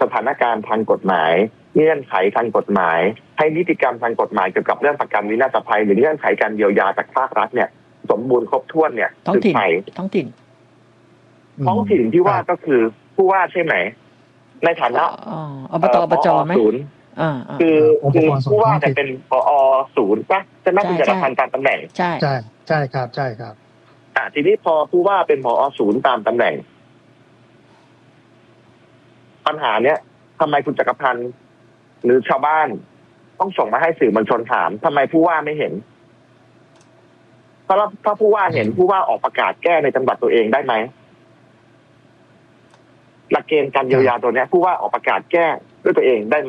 ถานการณ์ทางกฎหมายเงื่อนไขทางกฎหมายให้นิติกรรมทางกฎหมายเกี่ยวกับเรื่องประกันวินาศภัยหรือเงื่อนไขการเยียวยาจากภาครัฐเนี่ยสมบูรณ์ครบถ้วนเนี่ยท้องถิ่นที่ว่าก็คือผู้ว่าใช่ไหมในฐานะอบจไหมคือผู้ว่าจะเป็นผอ.ศูนย์ป่ะจะน่าจะรับตามตำแหน่งใช่ครับทีนี้พอผู้ว่าเป็นผอ.ศูนย์ตามตำแหน่งปัญหาเนี้ยทำไมคุณจักรพันธ์หรือชาวบ้านต้องส่งมาให้สื่อมวลชนถามทำไมผู้ว่าไม่เห็นถ้าผู้ว่าเห็นผู้ว่าออกประกาศแก้ในจังหวัดตัวเองได้ไหมหลักเกณฑ์การเยียวยาตัวนี้ผู้ว่าออกประกาศแก้ด้วยตัวเองได้ไหม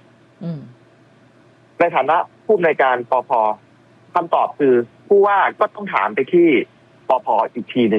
ในฐานะผู้อำนวยการปภ.คำตอบคือผู้ว่าก็ต้องถามไปที่ปภ.อีกทีหนึ่ง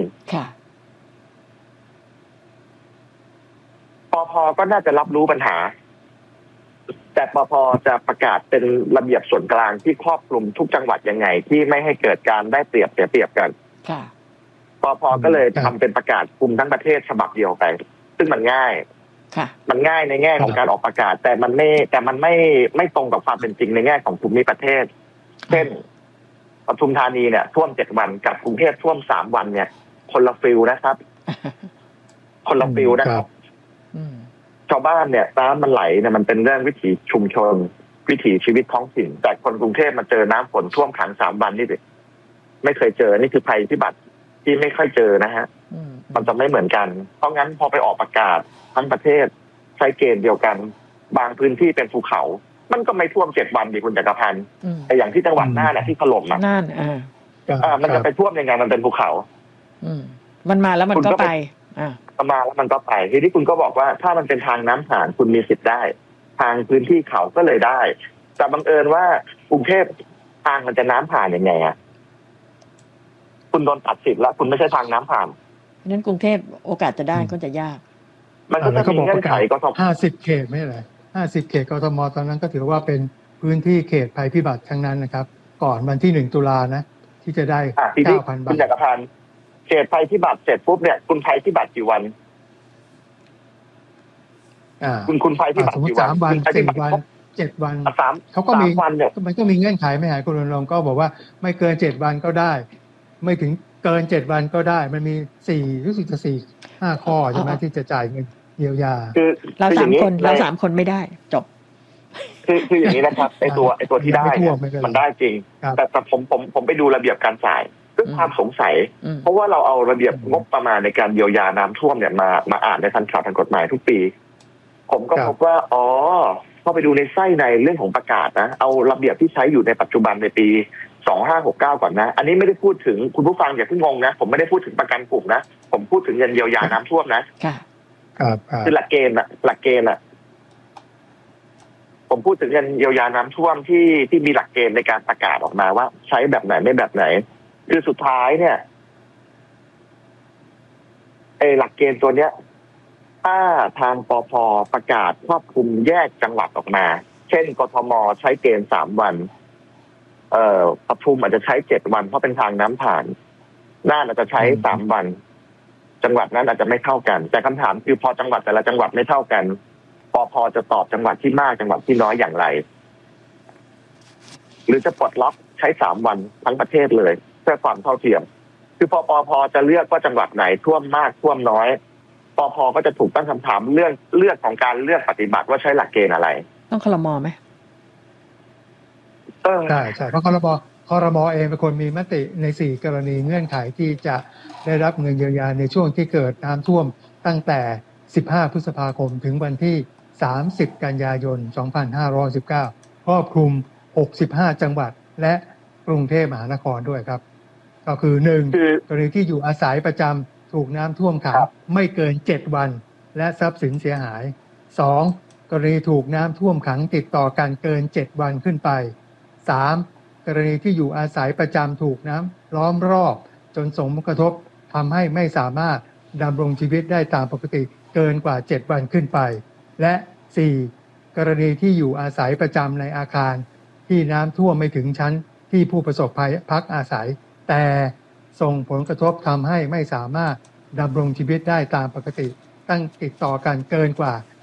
ปภ.ก็น่าจะรับรู้ปัญหาแต่ปภ.จะประกาศเป็นระเบียบส่วนกลางที่ครอบคลุมทุกจังหวัดยังไงที่ไม่ให้เกิดการได้เปรียบเสียเปรียบกันปภ.ก็เลยทำเป็นประกาศคุมทั้งประเทศฉบับเดียวไปซึ่งมันง่ายในแง่ของการออกประกาศแต่มันไม่ตรงกับความเป็นจริงในแง่ของภูมิประเทศเช่นปทุมธานีเนี่ยท่วม7 วันกับกรุงเทพท่วม3 วันเนี่ยคนละฟิลนะครับคนละฟิลนะครับชาวบ้านเนี่ยน้ำมันไหลเนี่ยมันเป็นเรื่องวิถีชุมชนวิถีชีวิตท้องถิ่นแต่คนกรุงเทพมาเจอน้ำฝนท่วมขัง3 วันนี่ไม่เคยเจอนี่คือภัยพิบัติที่ไม่ค่อยเจอนะฮะมันจะไม่เหมือนกันเพราะงั้นพอไปออกประกาศทั้งประเทศใช้เกณฑ์เดียวกันบางพื้นที่เป็นภูเขามันก็ไม่ท่วม7 วันดิคุณจักรพันธ์แต่อย่างที่จังหวัดน่านเนี่ยที่ถล่มนะมันจะไปท่วมยังไงมันเป็นภูเขามันมาแล้วมันก็ไปมาแล้วมันก็ไปทีนี้คุณก็บอกว่าถ้ามันเป็นทางน้ำผ่านคุณมีสิทธิ์ได้ทางพื้นที่เขาก็เลยได้แต่บังเอิญว่ากรุงเทพทางมันจะน้ำผ่านยังไงอ่ะคุณโดนตัดสิทธิ์แล้วคุณไม่ใช่ทางน้ำผ่านนั้นกรุงเทพโอกาสจะได้ก็จะยากมันก็จะมีเงื่อนไขกทม 50 เขตไม่ใช่เหรอ50 เขตกทมตอนนั้นก็ถือว่าเป็นพื้นที่เขตภัยพิบัติทั้งนั้นนะครับก่อนวันที่1 ตุลานะที่จะได้ 9,000 บาทคุณจักรพันธ์เขตภัยพิบัติเสร็จปุ๊บเนี่ยคุณภัยพิบัติกี่วันคุณภัยพิบัติกี่วัน 3 วัน4 วัน7 วันเขาก็มีวันเนี่ยมันก็มีเงื่อนไขไม่หายคุณรณรงค์ก็บอกว่าไม่เกิน7 วันก็ได้ไม่ถึงเกิน7 วันก็ได้มันมี4รู้สึกจะ5 ข้อใช่ไหมที่จะจ่ายเงินเยียวยาคือเรา3 คนไม่ได้จบคืออย่างนี้นะครับไอตัวที่ได้มันได้จริงแต่ผมไปดูระเบียบการจ่ายด้วยความสงสัยเพราะว่าเราเอาระเบียบงบประมาณในการเยียวยาน้ำท่วมเนี่ยมาอ่านในทันข่าวทางกฎหมายทุกปีผมก็พบว่าพอไปดูในไส้ในเรื่องของประกาศนะเอาระเบียบที่ใช้อยู่ในปัจจุบันในปี2569ก่อนนะอันนี้ไม่ได้พูดถึงคุณผู้ฟังอย่าเพิ่งงงนะผมไม่ได้พูดถึงประกันกลุ่มนะผมพูดถึงเงินเยียวยาน้ำท่วมนะคือหลักเกณฑ์ผมพูดถึงเงินเยียวยาน้ำท่วมที่มีหลักเกณฑ์ในการประกาศออกมาว่าใช้แบบไหนไม่แบบไหนคือสุดท้ายเนี่ยหลักเกณฑ์ตัวเนี้ยถ้าทางปภ.ประกาศครอบคลุมแยกจังหวัดออกมาเช่นกทม.ใช้เกณฑ์3 วันปทุมอาจจะใช้7 วันเพราะเป็นทางน้ำผ่านน่านอาจจะใช้3 วันจังหวัดนั้นอาจจะไม่เท่ากันแต่คำถามคือพอจังหวัดแต่ละจังหวัดไม่เท่ากันปภ.จะตอบจังหวัดที่มากจังหวัดที่น้อยอย่างไรหรือจะปลดล็อกใช้3 วันทั้งประเทศเลยเพื่อความเท่าเทียมคือพอปภ.จะเลือกว่าจังหวัดไหนท่วมมากท่วมน้อยปภ.ก็จะถูกตั้งคำถามเรื่องของการเลือกปฏิบัติว่าใช้หลักเกณฑ์อะไรต้องครม.ไหมใช่เพราะครม.เองเป็นคนมีมติใน4 กรณีเงื่อนไขที่จะได้รับเงินเยียวยาในช่วงที่เกิดน้ำท่วมตั้งแต่15 พฤษภาคมถึงวันที่30 กันยายน 2519ครอบคลุม65 จังหวัดและกรุงเทพมหานครด้วยครับก็คือ1กรณีที่อยู่อาศัยประจำถูกน้ำท่วมขังไม่เกิน7 วันและทรัพย์สินเสียหาย2กรณีถูกน้ำท่วมขังติดต่อกันเกิน7 วันขึ้นไป3กรณีที่อยู่อาศัยประจำถูกน้ำล้อมรอบจนส่งผลกระทบทำให้ไม่สามารถดำรงชีวิตได้ตามปกติเกินกว่า7 วันขึ้นไปและ4กรณีที่อยู่อาศัยประจำในอาคารที่น้ำท่วมไม่ถึงชั้นที่ผู้ประสบภัยพักอาศัยแต่ส่งผลกระทบทำให้ไม่สามารถดำรงชีวิตได้ตามปกติตั้งติดต่อกันเกินกว่า